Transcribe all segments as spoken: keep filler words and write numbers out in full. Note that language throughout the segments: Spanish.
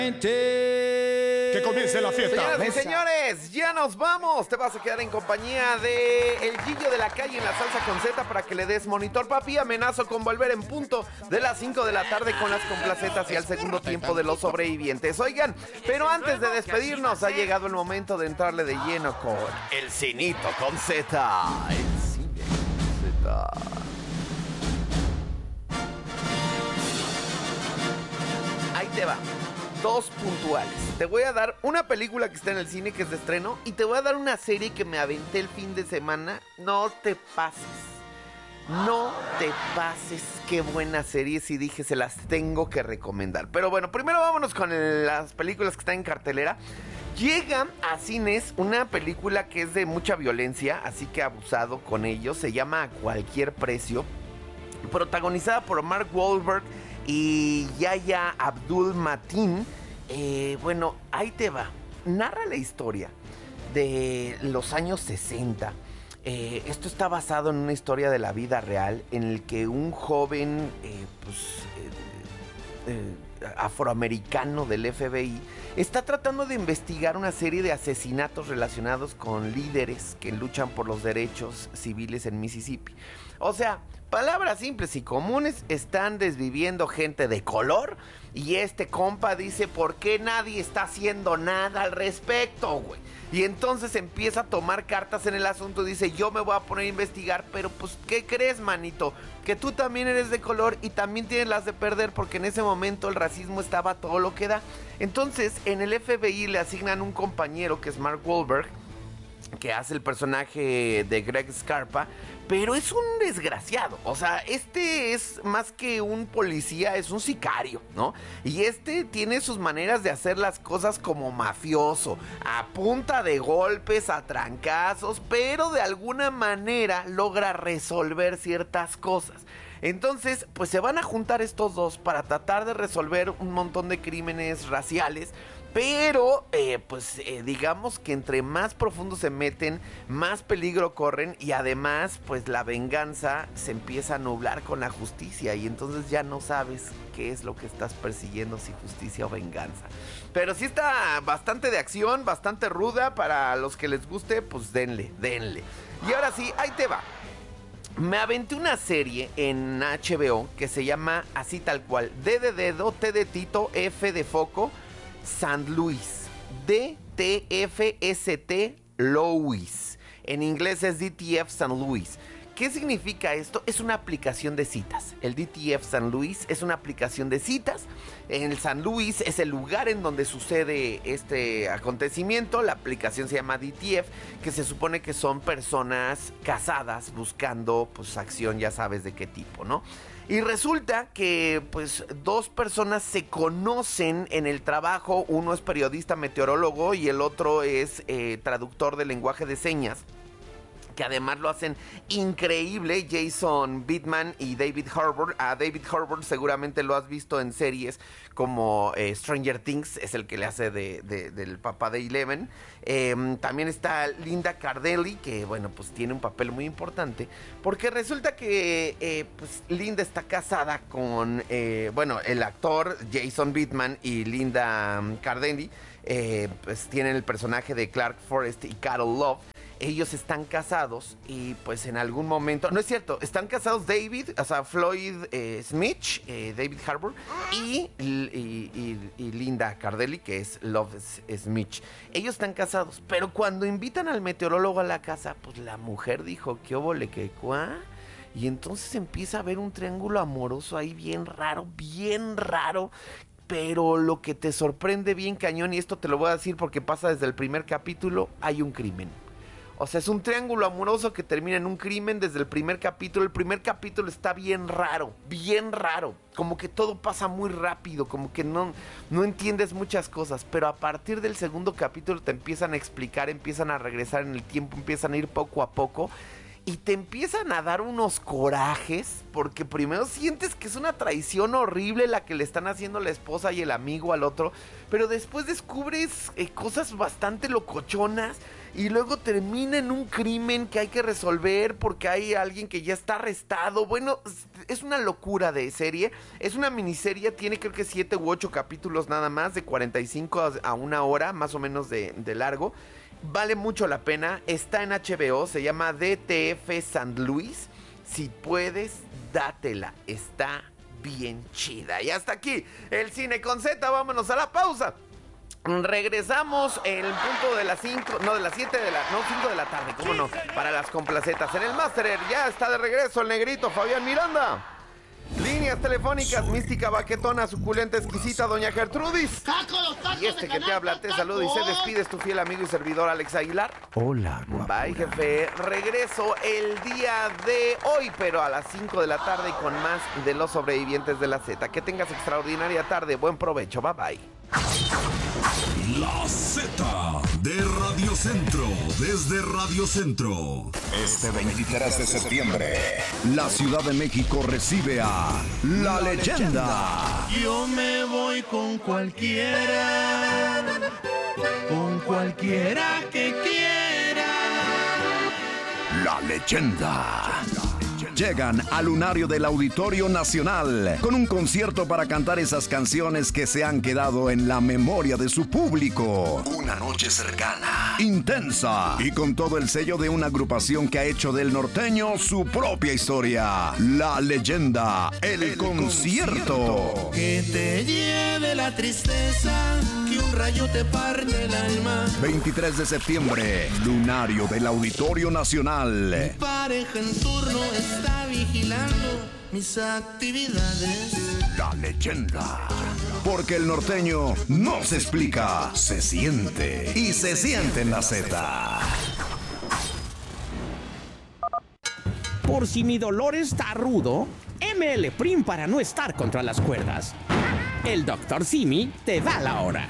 Que comience la fiesta. Señoras y señores, ya nos vamos. Te vas a quedar en compañía de el Gillo de la calle en la salsa con Z para que le des monitor, papi. Amenazo con volver en punto de las cinco de la tarde con las complacetas y al segundo tiempo de los sobrevivientes. Oigan, pero antes de despedirnos ha llegado el momento de entrarle de lleno con el Cinito con Z. El Cine con Z. Ahí te va. Dos puntuales. Te voy a dar una película que está en el cine, que es de estreno, y te voy a dar una serie que me aventé el fin de semana. No te pases. No te pases. Qué buena serie. Si dije, se las tengo que recomendar. Pero bueno, primero vámonos con el, las películas que están en cartelera. Llega a cines una película que es de mucha violencia, así que abusado con ello. Se llama A Cualquier Precio. Protagonizada por Mark Wahlberg y Yahya Abdul-Mateen. eh, Bueno, ahí te va. Narra la historia de los años sesenta. eh, Esto está basado en una historia de la vida real, en el que un joven eh, pues, eh, eh, afroamericano del F B I está tratando de investigar una serie de asesinatos relacionados con líderes que luchan por los derechos civiles en Mississippi. O sea, palabras simples y comunes, están desviviendo gente de color y este compa dice, ¿por qué nadie está haciendo nada al respecto, güey? Y entonces empieza a tomar cartas en el asunto, dice, yo me voy a poner a investigar, pero pues, ¿qué crees, manito? Que tú también eres de color y también tienes las de perder, porque en ese momento el racismo estaba a todo lo que da. Entonces, en el F B I le asignan un compañero que es Mark Wahlberg, que hace el personaje de Greg Scarpa, pero es un desgraciado. O sea, este es más que un policía, es un sicario, ¿no? Y este tiene sus maneras de hacer las cosas como mafioso, a punta de golpes, a trancazos, pero de alguna manera logra resolver ciertas cosas. Entonces, pues se van a juntar estos dos para tratar de resolver un montón de crímenes raciales. Pero, eh, pues eh, digamos que entre más profundo se meten, más peligro corren. Y además, pues la venganza se empieza a nublar con la justicia. Y entonces ya no sabes qué es lo que estás persiguiendo, si justicia o venganza. Pero sí está bastante de acción, bastante ruda. Para los que les guste, pues denle, denle. Y ahora sí, ahí te va. Me aventé una serie en H B O que se llama así tal cual, D de dedo, T de Tito, F de foco, Saint Louis. D T F S T Louis. En inglés es D T F Saint Louis. ¿Qué significa esto? Es una aplicación de citas. El D T F Saint Louis es una aplicación de citas. En el Saint Louis es el lugar en donde sucede este acontecimiento. La aplicación se llama D T F, que se supone que son personas casadas buscando pues acción, ya sabes de qué tipo, ¿no? Y resulta que pues dos personas se conocen en el trabajo. Uno es periodista meteorólogo y el otro es eh, traductor de lenguaje de señas, que además lo hacen increíble, Jason Bateman y David Harbour. A David Harbour seguramente lo has visto en series como eh, Stranger Things, es el que le hace de, de, del papá de Eleven. Eh, también está Linda Cardellini, que bueno, pues tiene un papel muy importante, porque resulta que eh, pues Linda está casada con, eh, bueno, el actor Jason Bateman y Linda Cardellini, eh, pues tienen el personaje de Clark Forrest y Carol Love. Ellos están casados y pues en algún momento, no es cierto, están casados David, o sea, Floyd eh, Smith, eh, David Harbour y, y, y, y Linda Cardellini, que es Love Smith. Ellos están casados, pero cuando invitan al meteorólogo a la casa, pues la mujer dijo, ¿qué óvole, qué cuá? Y entonces empieza a haber un triángulo amoroso ahí bien raro, bien raro. Pero lo que te sorprende bien cañón, y esto te lo voy a decir porque pasa desde el primer capítulo, hay un crimen. O sea, es un triángulo amoroso que termina en un crimen desde el primer capítulo. El primer capítulo está bien raro, bien raro. Como que todo pasa muy rápido, como que no, no entiendes muchas cosas. Pero a partir del segundo capítulo te empiezan a explicar, empiezan a regresar en el tiempo, empiezan a ir poco a poco. y te empiezan a dar unos corajes, porque primero sientes que es una traición horrible la que le están haciendo la esposa y el amigo al otro, pero después descubres eh, cosas bastante locochonas y luego termina en un crimen que hay que resolver porque hay alguien que ya está arrestado. Bueno, es una locura de serie, es una miniserie, tiene creo que siete u ocho capítulos nada más, de cuarenta y cinco a una hora más o menos de, de largo. Vale mucho la pena, está en H B O, se llama D T F Saint Louis. Si puedes, dátela, está bien chida. Y hasta aquí, el Cine con Z, vámonos a la pausa. Regresamos en el punto de las cinco, no, de las siete de la, no, cinco de la tarde, cómo no, para las complacetas. En el Master ya está de regreso el negrito Fabián Miranda. Líneas telefónicas, mística, baquetona, suculenta, exquisita, doña Gertrudis. Y este que te habla, te saluda y se despide, es tu fiel amigo y servidor Alex Aguilar. Hola, guapura. Bye, jefe. Regreso el día de hoy, pero a las cinco de la tarde y con más de Los Sobrevivientes de la Z. Que tengas extraordinaria tarde, buen provecho, bye bye. La Z de Radio Centro, desde Radio Centro. Este veintitrés de septiembre, La Ciudad de México recibe a La Leyenda. Yo me voy con cualquiera, con cualquiera que quiera. La Leyenda. Llegan al lunario del Auditorio Nacional con un concierto para cantar esas canciones que se han quedado en la memoria de su público. Una noche cercana, intensa y con todo el sello de una agrupación que ha hecho del norteño su propia historia. La Leyenda, el, el concierto. concierto. Que te lleve la tristeza, que un rayo te parte el alma. veintitrés de septiembre, lunario del Auditorio Nacional. Mi pareja en turno está vigilando mis actividades. La Leyenda. Porque el norteño no se explica, se siente. Y se siente en la Z. Por si mi dolor está rudo, M L Prim para no estar contra las cuerdas. El doctor Simi te da la hora.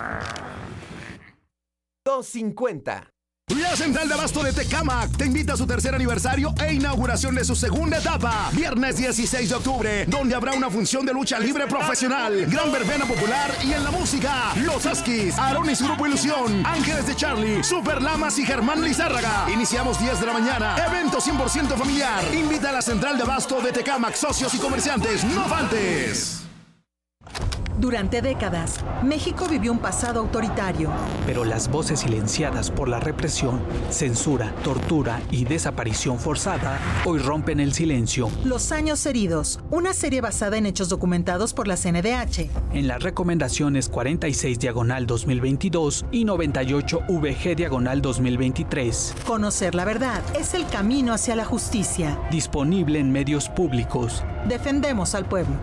dos cincuenta. La Central de Abasto de Tecámac te invita a su tercer aniversario e inauguración de su segunda etapa. Viernes dieciséis de octubre, donde habrá una función de lucha libre profesional, gran verbena popular y en la música, Los Askis, Aarón y su grupo Ilusión, Ángeles de Charlie, Super Lamas y Germán Lizárraga. Iniciamos diez de la mañana. Evento cien por ciento familiar. Invita a la Central de Abasto de Tecámac, socios y comerciantes. ¡No faltes! Durante décadas, México vivió un pasado autoritario. Pero las voces silenciadas por la represión, censura, tortura y desaparición forzada hoy rompen el silencio. Los años heridos, una serie basada en hechos documentados por la C N D H. En las recomendaciones cuarenta y seis diagonal dos mil veintidós y noventa y ocho V G diagonal dos mil veintitrés. Conocer la verdad es el camino hacia la justicia. Disponible en medios públicos. Defendemos al pueblo.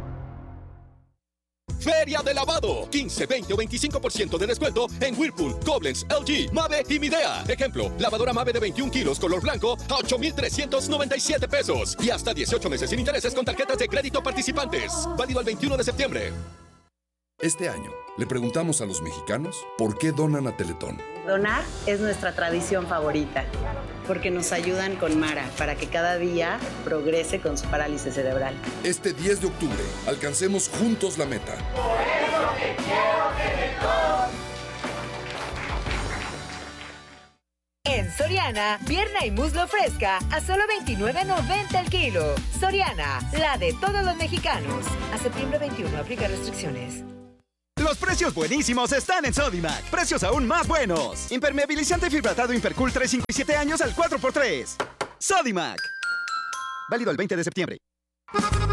Feria de lavado, quince, veinte o veinticinco por ciento de descuento en Whirlpool, Koblenz, L G, Mave y Midea. Ejemplo, lavadora Mave de veintiún kilos color blanco a ocho mil trescientos noventa y siete pesos y hasta dieciocho meses sin intereses con tarjetas de crédito participantes. Válido al veintiuno de septiembre. Este año le preguntamos a los mexicanos por qué donan a Teletón. Donar es nuestra tradición favorita, porque nos ayudan con Mara para que cada día progrese con su parálisis cerebral. Este diez de octubre, alcancemos juntos la meta. Por eso te quiero, Teletón. En Soriana, pierna y muslo fresca a solo veintinueve noventa el kilo. Soriana, la de todos los mexicanos. A septiembre veintiuno, aplica restricciones. Los precios buenísimos están en Sodimac. Precios aún más buenos. Impermeabilizante fibratado Impercool tres, cinco y siete años al cuatro por tres. Sodimac. Válido el veinte de septiembre.